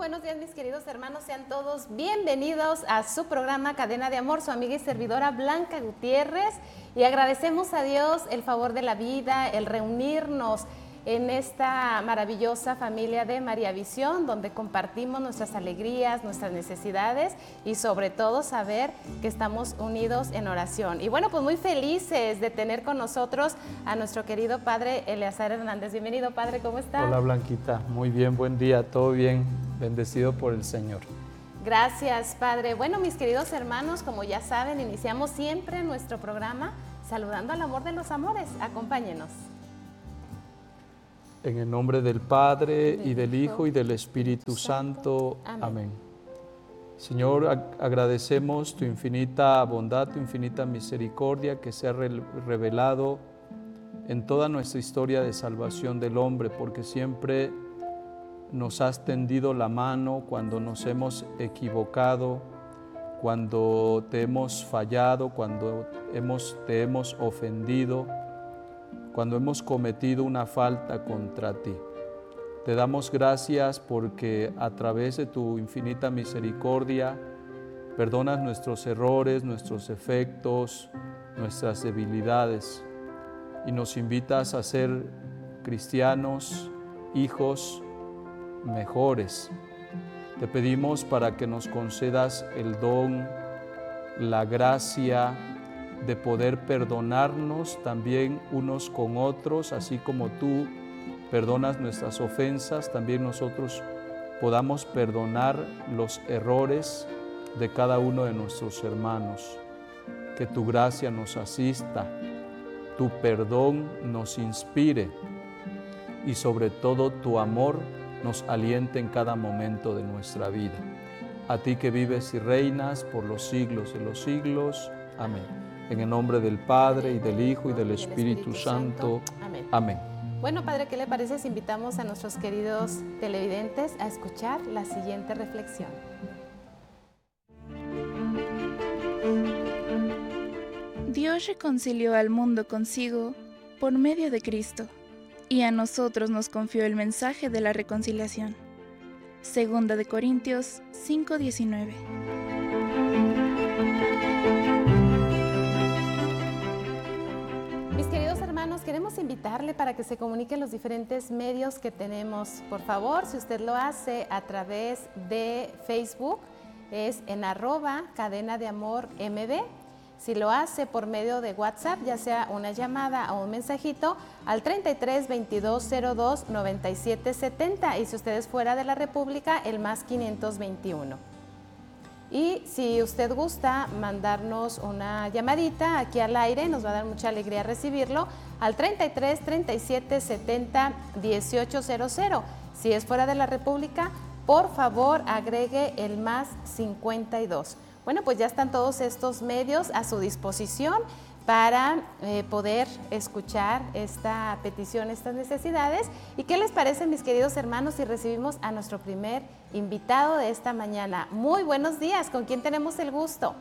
buenos días, mis queridos hermanos, sean todos bienvenidos a su programa Cadena de Amor, su amiga y servidora Blanca Gutiérrez, y agradecemos a Dios el favor de la vida, el reunirnos en esta maravillosa familia de María Visión, donde compartimos nuestras alegrías, nuestras necesidades y sobre todo saber que estamos unidos en oración. Y bueno, pues muy felices de tener con nosotros a nuestro querido padre Eleazar Hernández. Bienvenido, padre, ¿cómo está? Hola, Blanquita, muy bien, buen día, todo bien, bendecido por el Señor. Gracias, padre. Bueno, mis queridos hermanos, como ya saben, iniciamos siempre nuestro programa saludando al amor de los amores. Acompáñenos. En el nombre del Padre, y del Hijo, y del Espíritu Santo. Amén. Señor, agradecemos tu infinita bondad, tu infinita misericordia que se ha revelado en toda nuestra historia de salvación del hombre, porque siempre nos has tendido la mano cuando nos hemos equivocado, cuando te hemos fallado, cuando te hemos ofendido, cuando hemos cometido una falta contra ti. Te damos gracias porque a través de tu infinita misericordia perdonas nuestros errores, nuestros defectos, nuestras debilidades y nos invitas a ser cristianos, hijos mejores. Te pedimos para que nos concedas el don, la gracia de poder perdonarnos también unos con otros, así como tú perdonas nuestras ofensas, también nosotros podamos perdonar los errores de cada uno de nuestros hermanos. Que tu gracia nos asista, tu perdón nos inspire y sobre todo tu amor nos aliente en cada momento de nuestra vida. A ti que vives y reinas por los siglos de los siglos. Amén. En el nombre del Padre, y del Hijo, y del Espíritu Santo. Amén. Amén. Bueno, padre, ¿qué le parece si invitamos a nuestros queridos televidentes a escuchar la siguiente reflexión? Dios reconcilió al mundo consigo por medio de Cristo, y a nosotros nos confió el mensaje de la reconciliación. Segunda de Corintios 5:19. Mis queridos hermanos, queremos invitarle para que se comunique en los diferentes medios que tenemos. Por favor, si usted lo hace a través de Facebook, es en @cadenadeamormb. Si lo hace por medio de WhatsApp, ya sea una llamada o un mensajito, al 33 22 02 97 70. Y si usted es fuera de la República, el más 521. Y si usted gusta mandarnos una llamadita aquí al aire, nos va a dar mucha alegría recibirlo, al 33 37 70 1800. Si es fuera de la República, por favor agregue el más 52. Bueno, pues ya están todos estos medios a su disposición para poder escuchar esta petición, estas necesidades. ¿Y qué les parece, mis queridos hermanos, si recibimos a nuestro primer invitado de esta mañana? Muy buenos días, ¿con quién tenemos el gusto?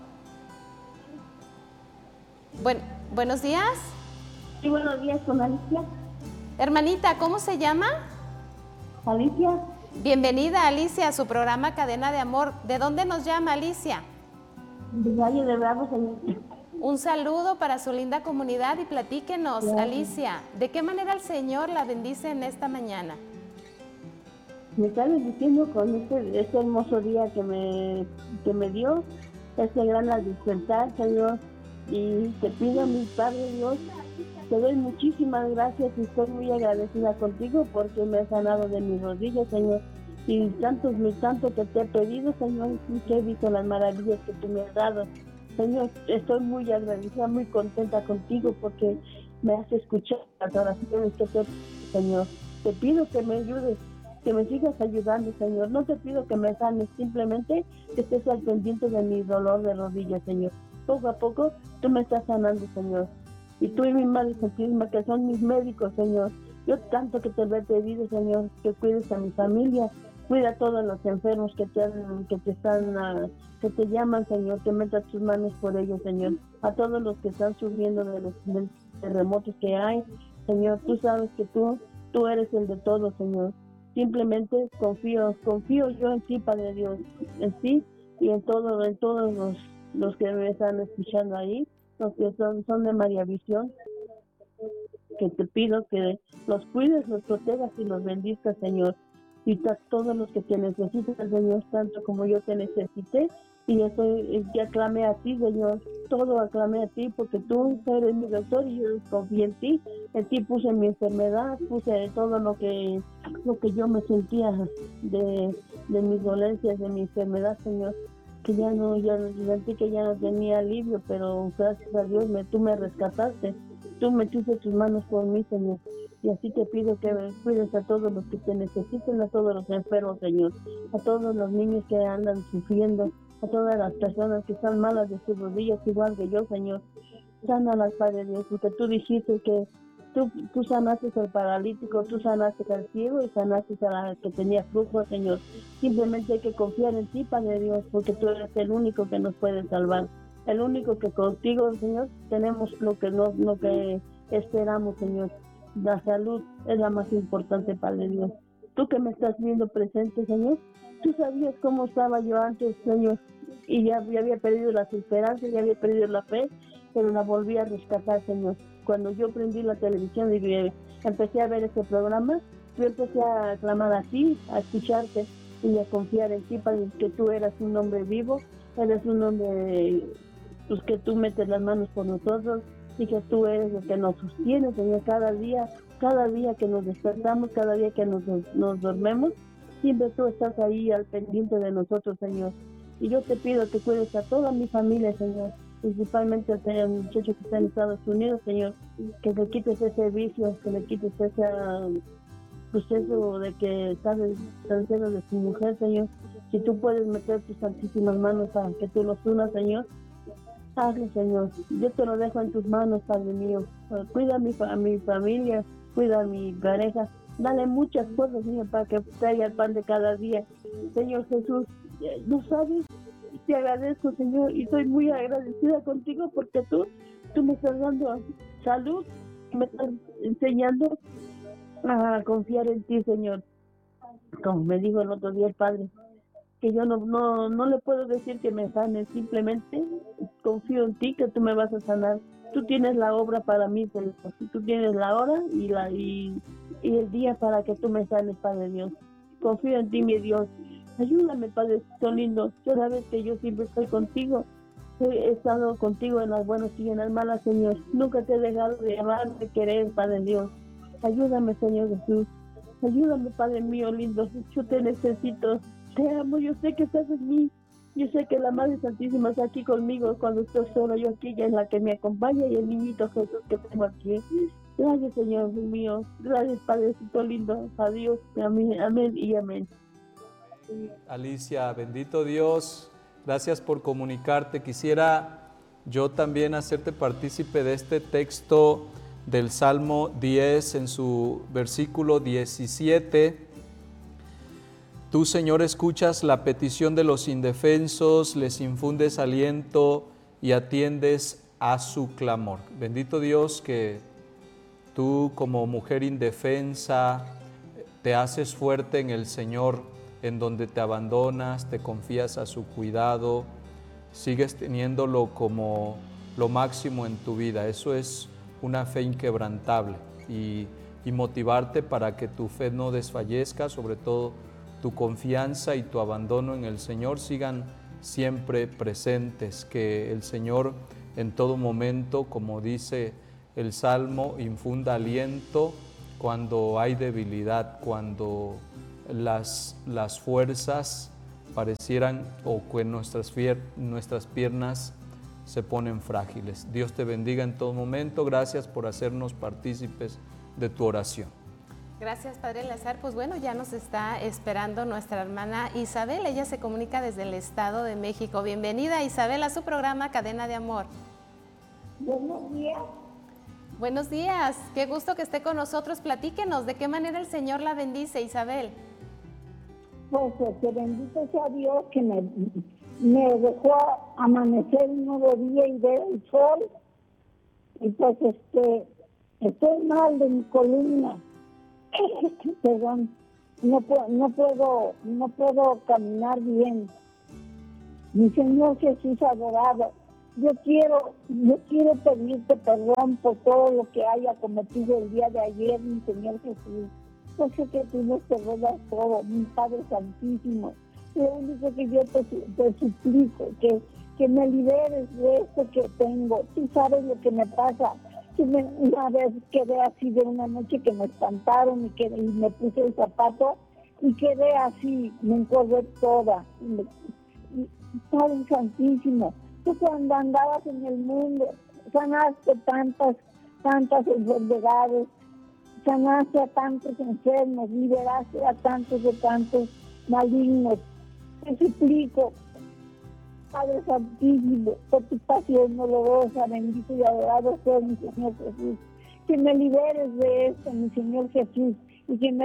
Buenos días. Sí, buenos días, con Alicia. Hermanita, ¿cómo se llama? Alicia. Bienvenida, Alicia, a su programa Cadena de Amor. ¿De dónde nos llama, Alicia? De Valle de Bravo, señor. Un saludo para su linda comunidad y platíquenos, Gracias. Alicia, ¿de qué manera el Señor la bendice en esta mañana? Me está bendiciendo con este hermoso día que me dio, este gran al despertar, Señor. Y te pido, mi Padre Dios, te doy muchísimas gracias y estoy muy agradecida contigo porque me has sanado de mis rodillas, Señor. Y tanto que te he pedido, Señor, y que he visto las maravillas que tú me has dado. Señor, estoy muy agradecida, muy contenta contigo porque me has escuchado las oraciones que te pido, Señor. Te pido que me ayudes, que me sigas ayudando, Señor. No te pido que me sanes, simplemente que estés al pendiente de mi dolor de rodillas, Señor. Poco a poco tú me estás sanando, Señor. Y tú y mi Madre Santísima, que son mis médicos, Señor. Yo tanto que te lo he pedido, Señor, que cuides a mi familia. Cuida a todos los enfermos que te llaman, Señor, que metas tus manos por ellos, Señor. A todos los que están sufriendo de los terremotos que hay, Señor, tú sabes que tú eres el de todos, Señor. Simplemente confío yo en ti, Padre Dios, en ti y en todos los que me están escuchando ahí, los que son de María Visión, que te pido que los cuides, los protejas y los bendizcas, Señor. Y todos los que te necesitan, Señor, tanto como yo te necesité, y ya clamé a ti, Señor, todo aclamé a ti, porque tú eres mi doctor y yo confío en ti puse mi enfermedad, puse todo lo que yo me sentía de mis dolencias, de mi enfermedad, Señor, que ya sentí que ya no tenía alivio, pero gracias a Dios tú me rescataste, tú metiste tus manos por mí, Señor. Y así te pido que cuides a todos los que te necesiten, a todos los enfermos, Señor, a todos los niños que andan sufriendo, a todas las personas que están malas de sus rodillas, igual que yo, Señor. Sánalas, Padre Dios, porque tú dijiste que tú sanaste al paralítico, tú sanaste al ciego y sanaste a la que tenía flujo, Señor. Simplemente hay que confiar en ti, Padre Dios, porque tú eres el único que nos puede salvar. El único que contigo, Señor, tenemos lo que esperamos, Señor. La salud es la más importante, Padre Dios. Tú que me estás viendo presente, Señor, tú sabías cómo estaba yo antes, Señor, y ya había perdido las esperanzas, ya había perdido la fe, pero la volví a rescatar, Señor. Cuando yo prendí la televisión y empecé a ver este programa, yo empecé a clamar a ti, a escucharte y a confiar en ti, Padre, que tú eras un hombre vivo, eres un hombre, pues que tú metes las manos por nosotros, y que tú eres el que nos sostiene, Señor, cada día que nos despertamos, cada día que nos dormimos, siempre tú estás ahí al pendiente de nosotros, Señor. Y yo te pido que cuides a toda mi familia, Señor, principalmente al muchacho que está en Estados Unidos, Señor, que le quites ese vicio, que le quites ese proceso de que está cerca de su mujer, Señor. Si tú puedes meter tus santísimas manos para que tú los unas, Señor, hazlo, Señor. Yo te lo dejo en tus manos, Padre mío. Cuida a mi familia, cuida a mi pareja. Dale muchas cosas, Señor, para que traiga el pan de cada día. Señor Jesús, no sabes, te agradezco, Señor, y estoy muy agradecida contigo porque tú me estás dando salud, me estás enseñando a confiar en ti, Señor. Como me dijo el otro día el Padre, que yo no le puedo decir que me sane, simplemente confío en ti que tú me vas a sanar. Tú tienes la obra para mí, Señor. Tú tienes la hora y el día para que tú me sanes, Padre Dios. Confío en ti, mi Dios. Ayúdame, Padrecito lindo. Tú sabes que yo siempre estoy contigo. He estado contigo en las buenas y en las malas, Señor. Nunca te he dejado de amar, de querer, Padre Dios. Ayúdame, Señor Jesús. Ayúdame, Padre mío lindo. Yo te necesito. Te amo, yo sé que estás en mí. Yo sé que la Madre Santísima está aquí conmigo cuando estoy sola. Yo aquí, ella es la que me acompaña y el niñito Jesús que tengo aquí. Gracias, Señor mío. Gracias, Padrecito lindo. Adiós. Amén, amén y amén. Alicia, bendito Dios. Gracias por comunicarte. Quisiera yo también hacerte partícipe de este texto del Salmo 10 en su versículo 17. Tú, Señor, escuchas la petición de los indefensos, les infundes aliento y atiendes a su clamor. Bendito Dios que tú como mujer indefensa te haces fuerte en el Señor, en donde te abandonas, te confías a su cuidado, sigues teniéndolo como lo máximo en tu vida. Eso es una fe inquebrantable y motivarte para que tu fe no desfallezca, sobre todo tu confianza y tu abandono en el Señor sigan siempre presentes, que el Señor en todo momento, como dice el Salmo, infunda aliento cuando hay debilidad, cuando las fuerzas parecieran o que nuestras piernas se ponen frágiles. Dios te bendiga en todo momento. Gracias por hacernos partícipes de tu oración. Gracias, Padre Eleazar. Pues bueno, ya nos está esperando nuestra hermana Isabel. Ella se comunica desde el Estado de México. Bienvenida, Isabel, a su programa Cadena de Amor. Buenos días. Buenos días. Qué gusto que esté con nosotros. Platíquenos de qué manera el Señor la bendice, Isabel. Pues que bendito sea Dios que me dejó amanecer un nuevo día y ver el sol. Y pues estoy mal de mi columna. Perdón. no puedo caminar bien. Mi Señor Jesús adorado, yo quiero pedirte perdón por todo lo que haya cometido el día de ayer, mi Señor Jesús. Yo sé que tú nos perdonas todo, mi Padre Santísimo. Lo único que yo te suplico, que me liberes de esto que tengo. Tú sabes lo que me pasa. Una vez quedé así de una noche que me espantaron y me puse el zapato y quedé así, me encorvé toda. Padre Santísimo, tú cuando andabas en el mundo sanaste tantas enfermedades, sanaste a tantos enfermos, liberaste a tantos malignos. Te suplico, Padre Santísimo, por tu pasión dolorosa, bendito y adorado sea mi Señor Jesús, que me liberes de esto, mi Señor Jesús, y que me